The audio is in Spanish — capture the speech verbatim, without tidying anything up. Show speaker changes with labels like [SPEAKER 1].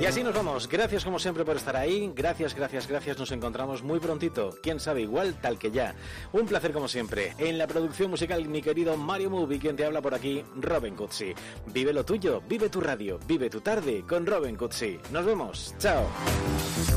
[SPEAKER 1] Y así nos vamos. Gracias como siempre por estar ahí. Gracias, gracias, gracias. Nos encontramos muy prontito. Quién sabe, igual tal que ya. Un placer como siempre. En la producción musical, mi querido Mario Movie, quien te habla por aquí, Robin Cutsi. Vive lo tuyo, vive tu radio, vive tu tarde con Robin Cutsi. Nos vemos. Chao.